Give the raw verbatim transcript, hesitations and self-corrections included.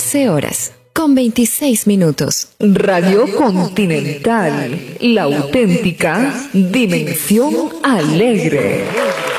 doce horas, con veintiséis minutos. Radio Continental, la auténtica dimensión alegre.